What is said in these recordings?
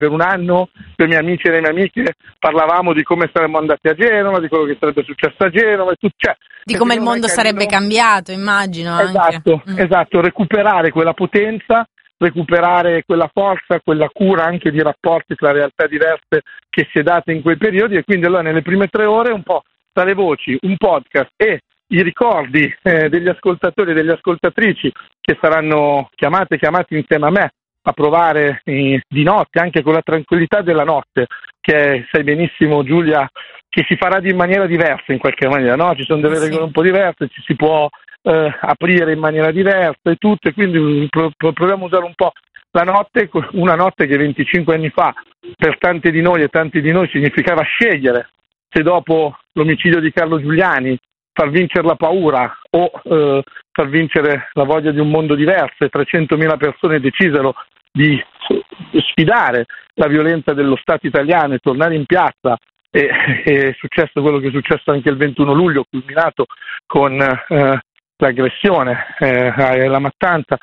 per un anno, per i miei amici e le mie amiche, parlavamo di come saremmo andati a Genova, di quello che sarebbe successo a Genova, di come il mondo sarebbe cambiato, immagino. Esatto, recuperare quella potenza, recuperare quella forza, quella cura anche di rapporti tra realtà diverse che si è data in quei periodi, e quindi allora nelle prime 3 ore un po' tra le voci, un podcast e i ricordi degli ascoltatori e delle ascoltatrici che saranno chiamati insieme a me a provare di notte, anche con la tranquillità della notte, che sai benissimo Giulia, che si farà in maniera diversa in qualche maniera, no? Ci sono delle regole un po' diverse, ci si può aprire in maniera diversa e tutto, e quindi proviamo a usare un po' la notte, una notte che 25 anni fa per tanti di noi significava scegliere se dopo l'omicidio di Carlo Giuliani far vincere la paura o far vincere la voglia di un mondo diverso, e 300.000 persone decisero di sfidare la violenza dello Stato italiano e tornare in piazza, e è successo quello che è successo anche il 21 luglio, culminato con l'aggressione, la mattanza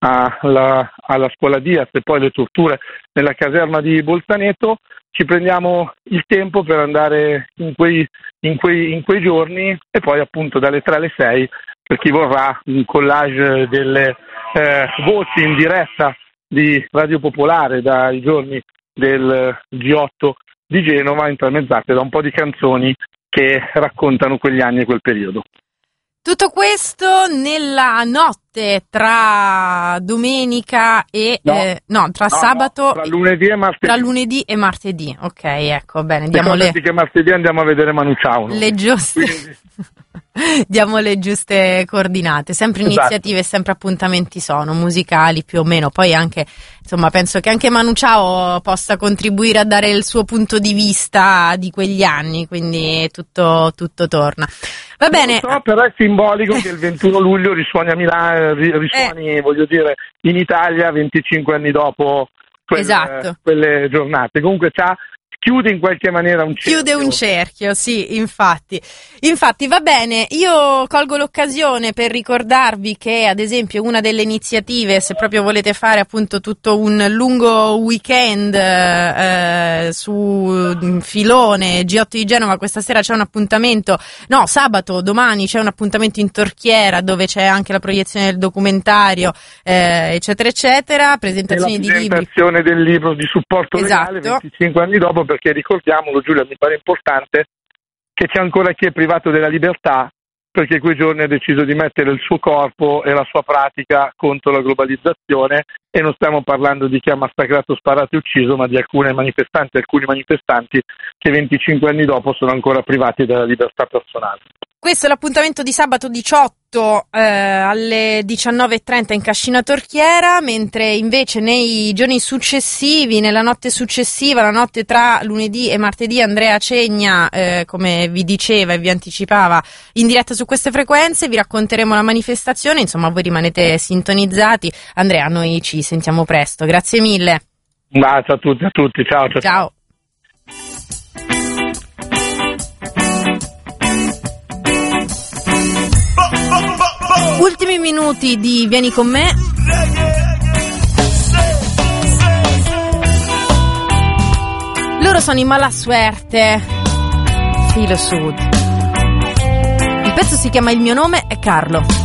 alla scuola Diaz e poi le torture nella caserma di Bolzaneto. Ci prendiamo il tempo per andare in quei giorni, e poi appunto dalle 3 alle 6, per chi vorrà, un collage delle voci in diretta di Radio Popolare dai giorni del G8 di Genova, intramezzate da un po' di canzoni che raccontano quegli anni e quel periodo. Tutto questo nella notte tra domenica e sabato, tra lunedì e martedì. Tra lunedì e martedì, ok, ecco, bene. Che martedì andiamo a vedere Manu Chao. Le giuste. Diamo le giuste coordinate, sempre iniziative, sempre appuntamenti sono musicali più o meno, poi anche insomma penso che anche Manu Chao possa contribuire a dare il suo punto di vista di quegli anni, quindi tutto torna. Va bene. Non so, però è simbolico che il 21 luglio risuoni a Milano, voglio dire, in Italia 25 anni dopo quelle giornate. Comunque chiude in qualche maniera un cerchio. Chiude un cerchio, sì, infatti va bene. Io colgo l'occasione per ricordarvi che ad esempio una delle iniziative, se proprio volete fare appunto tutto un lungo weekend su filone G8 di Genova, questa sera c'è un appuntamento, sabato, domani c'è un appuntamento in Torchiera dove c'è anche la proiezione del documentario, eccetera eccetera, presentazioni di libri. La presentazione del libro di supporto legale 25 anni dopo, perché ricordiamolo Giulia, mi pare importante che c'è ancora chi è privato della libertà perché quei giorni ha deciso di mettere il suo corpo e la sua pratica contro la globalizzazione, e non stiamo parlando di chi ha massacrato, sparato e ucciso, ma di alcuni manifestanti che 25 anni dopo sono ancora privati della libertà personale. Questo è l'appuntamento di sabato 18 alle 19:30 in Cascina Torchiera, mentre invece nei giorni successivi, nella notte successiva, la notte tra lunedì e martedì, Andrea Cegna, come vi diceva e vi anticipava, in diretta su queste frequenze, vi racconteremo la manifestazione, insomma voi rimanete sintonizzati. Andrea, noi ci sentiamo presto, grazie mille. Un bacio a tutti, ciao. Ciao. Ultimi minuti di Vieni con me. Loro sono i Mala Suerte, Filo Sud. Il pezzo si chiama Il mio nome è Carlo.